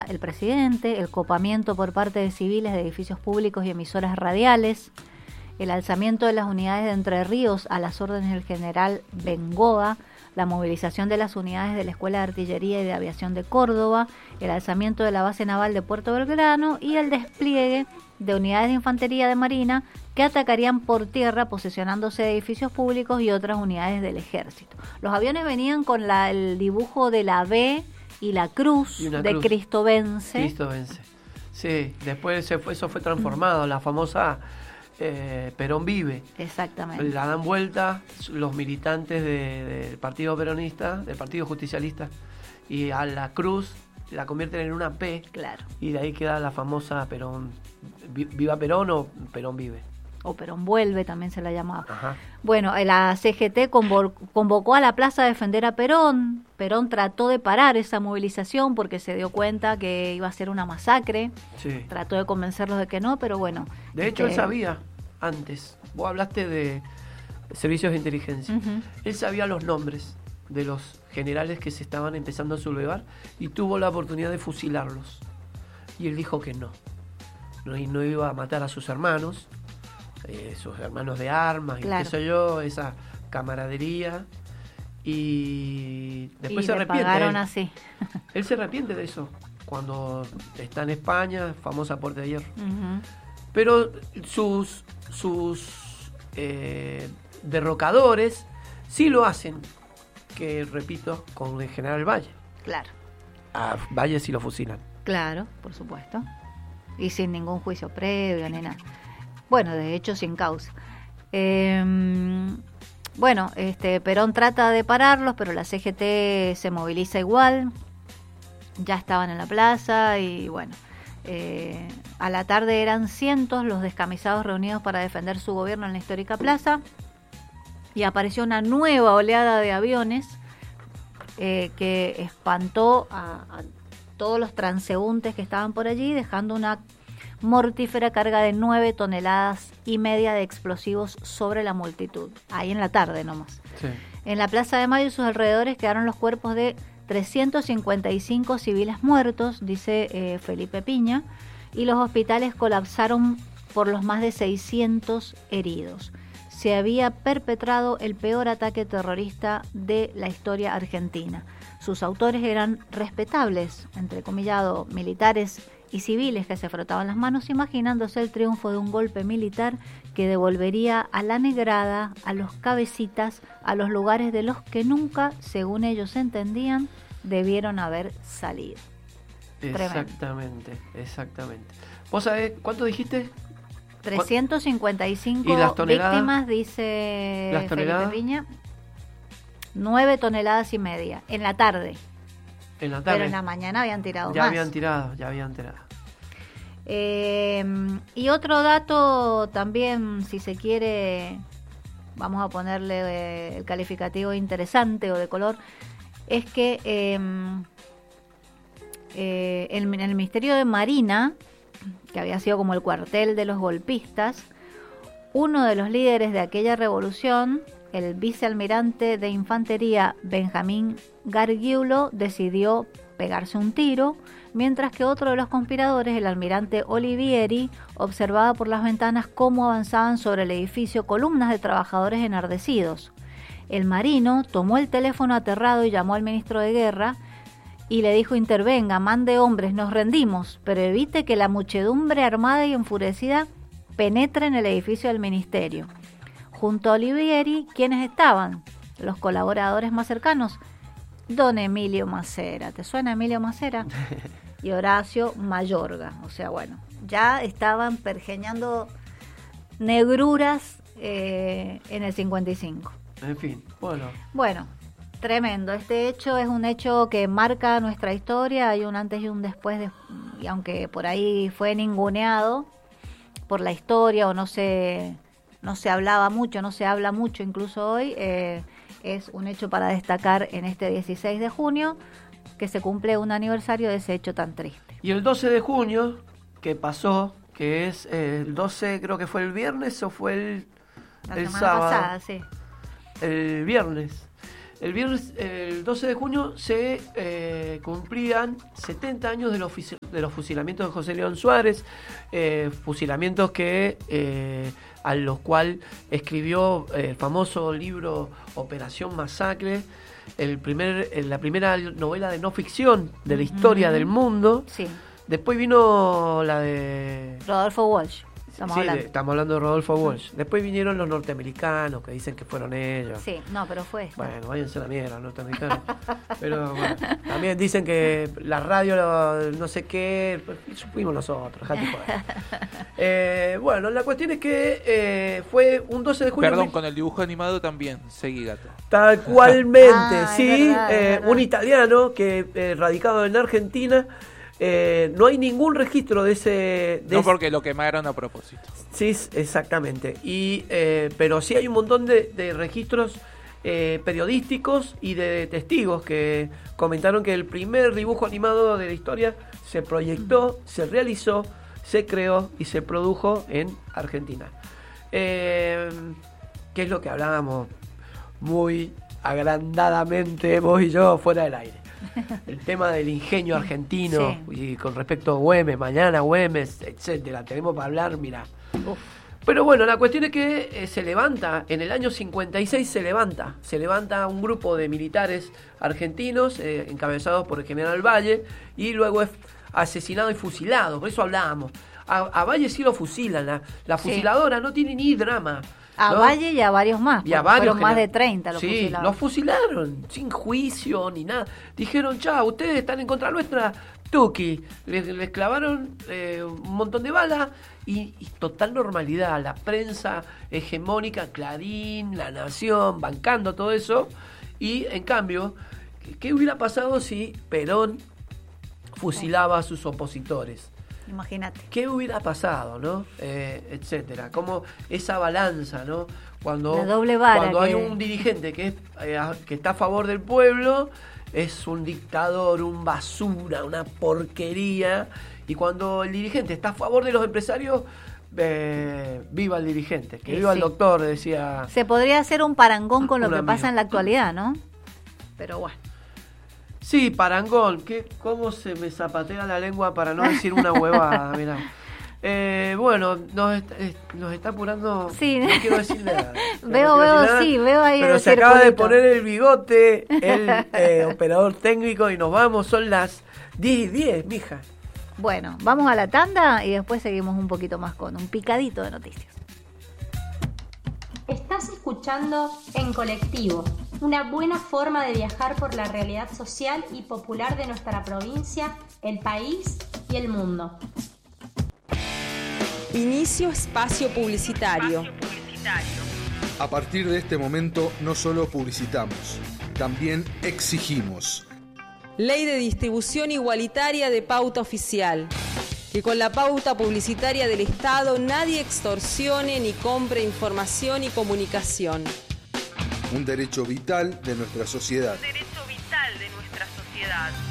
el presidente, el copamiento por parte de civiles de edificios públicos y emisoras radiales, el alzamiento de las unidades de Entre Ríos a las órdenes del general Bengoa, la movilización de las unidades de la Escuela de Artillería y de Aviación de Córdoba, el alzamiento de la base naval de Puerto Belgrano y el despliegue de unidades de infantería de marina que atacarían por tierra posicionándose de edificios públicos y otras unidades del ejército. Los aviones venían con el dibujo de la B y la cruz de Cristo Vence. Cristo Vence. Sí, después eso fue transformado, la famosa Perón Vive. Exactamente. La dan vuelta los militantes del Partido Peronista, del Partido Justicialista, y a la cruz la convierten en una P. Claro. Y de ahí queda la famosa Perón, Viva Perón o Perón Vive. O Perón Vuelve, también se la llamaba. Ajá. Bueno, la CGT convocó a la plaza a defender a Perón. Perón trató de parar esa movilización porque se dio cuenta que iba a ser una masacre. Sí. Trató de convencerlos de que no, pero bueno. De hecho, él sabía antes. Vos hablaste de servicios de inteligencia. Uh-huh. Él sabía los nombres de los generales que se estaban empezando a sublevar y tuvo la oportunidad de fusilarlos. Y él dijo que no. No iba a matar a sus hermanos de armas, claro. y qué sé yo, esa camaradería. Y después se arrepiente. Pagaron así. Él se arrepiente de eso cuando está en España, famosa Puerta de Hierro. Uh-huh. Pero sus derrocadores sí lo hacen, que repito, con el general Valle. Claro. A Valle sí lo fusilan. Claro, por supuesto. Y sin ningún juicio previo ni nada. Bueno, de hecho, sin causa. Bueno, Perón trata de pararlos, pero la CGT se moviliza igual. Ya estaban en la plaza y bueno, a la tarde eran cientos los descamisados reunidos para defender su gobierno en la histórica plaza. Y apareció una nueva oleada de aviones que espantó a todos los transeúntes que estaban por allí, dejando una mortífera carga de 9,5 toneladas de explosivos sobre la multitud, ahí en la tarde nomás. Sí. En la Plaza de Mayo y sus alrededores quedaron los cuerpos de 355 civiles muertos, dice Felipe Piña, y los hospitales colapsaron por los más de 600 heridos. Se había perpetrado el peor ataque terrorista de la historia argentina. Sus autores eran respetables, entrecomillado, militares y civiles que se frotaban las manos imaginándose el triunfo de un golpe militar que devolvería a la negrada, a los cabecitas, a los lugares de los que nunca, según ellos entendían, debieron haber salido. Exactamente, exactamente. ¿Vos sabés cuánto dijiste? 355 ¿Y las toneladas? Víctimas, dice ¿Las toneladas? Felipe Piña. 9,5 toneladas en la tarde. En la tarde. Pero en la mañana habían tirado ya más. Ya habían tirado. Y otro dato también, si se quiere, vamos a ponerle el calificativo interesante o de color, es que en el Ministerio de Marina, que había sido como el cuartel de los golpistas, uno de los líderes de aquella revolución, el vicealmirante de infantería Benjamín Gargiulo, decidió pegarse un tiro, mientras que otro de los conspiradores, el almirante Olivieri, observaba por las ventanas cómo avanzaban sobre el edificio columnas de trabajadores enardecidos. El marino tomó el teléfono aterrado y llamó al ministro de Guerra y le dijo: intervenga, mande hombres, nos rendimos, pero evite que la muchedumbre armada y enfurecida penetre en el edificio del ministerio. Junto a Olivieri, ¿quiénes estaban? Los colaboradores más cercanos. Don Emilio Macera, ¿te suena Emilio Macera? Y Horacio Mayorga. O sea, bueno, ya estaban pergeñando negruras en el 55. En fin, Bueno, tremendo. Este hecho es un hecho que marca nuestra historia. Hay un antes y un después, y aunque por ahí fue ninguneado por la historia o no se hablaba mucho, no se habla mucho incluso hoy, es un hecho para destacar en este 16 de junio, que se cumple un aniversario de ese hecho tan triste. Y el 12 de junio, que pasó, que es el 12, creo que fue el viernes o fue el semana sábado. pasada, sí. El viernes. el 12 de junio se cumplían 70 años de los fusilamientos de José León Suárez, fusilamientos a los cuales escribió el famoso libro Operación Masacre, la primera novela de no ficción de la historia del mundo. Sí. Después vino la de Rodolfo Walsh. Estamos hablando de Rodolfo Walsh. Después vinieron los norteamericanos que dicen que fueron ellos. Sí, no, pero fue esta. Bueno, váyanse a la mierda, los norteamericanos. Pero bueno, también dicen que la radio, no sé qué, supimos nosotros. Bueno, la cuestión es que fue un 12 de junio. Perdón, con el dibujo animado también, seguí, Gato. Tal cualmente, sí. Es verdad. Un italiano que radicado en Argentina. No hay ningún registro de ese... No, porque lo quemaron a propósito. Sí, exactamente. Pero sí hay un montón de registros periodísticos y de testigos que comentaron que el primer dibujo animado de la historia se proyectó, se realizó, se creó y se produjo en Argentina. Que es lo que hablábamos muy agrandadamente vos y yo fuera del aire. El tema del ingenio argentino, sí. Y con respecto a Güemes, mañana Güemes, etcétera, tenemos para hablar, mirá. Pero bueno, la cuestión es que se levanta, en el año 56 se levanta un grupo de militares argentinos encabezados por el general Valle, y luego es asesinado y fusilado. Por eso hablábamos, a Valle sí lo fusilan, la fusiladora no tiene ni drama. A ¿no? Valle y a varios más. Y a varios fueron más de 30 los fusilaron. fusilados. Los fusilaron, sin juicio ni nada. Dijeron, chao, ustedes están en contra nuestra, tuki. Les clavaron un montón de balas y total normalidad. La prensa hegemónica, Clarín, La Nación, bancando todo eso. Y en cambio, ¿qué hubiera pasado si Perón fusilaba a sus opositores? Imagínate. ¿Qué hubiera pasado, no? Etcétera. Como esa balanza, ¿no? La doble vara. Cuando hay un dirigente que está a favor del pueblo, es un dictador, un basura, una porquería. Y cuando el dirigente está a favor de los empresarios, viva el dirigente, que viva el doctor, decía. Se podría hacer un parangón con lo que pasa en la actualidad, ¿no? Pero bueno. Sí, parangón. ¿Cómo se me zapatea la lengua para no decir una huevada? Mirá. Bueno, nos está apurando. Sí. No quiero decir nada. Veo ahí. Pero se acaba de poner el bigote el operador técnico y nos vamos. Son las 10:10, mija. Bueno, vamos a la tanda y después seguimos un poquito más con un picadito de noticias. Estás escuchando En Colectivo, una buena forma de viajar por la realidad social y popular de nuestra provincia, el país y el mundo. Inicio espacio publicitario. A partir de este momento no solo publicitamos, también exigimos. Ley de distribución igualitaria de pauta oficial. Que con la pauta publicitaria del Estado nadie extorsione ni compre información y comunicación. Un derecho vital de nuestra sociedad. Un derecho vital de nuestra sociedad.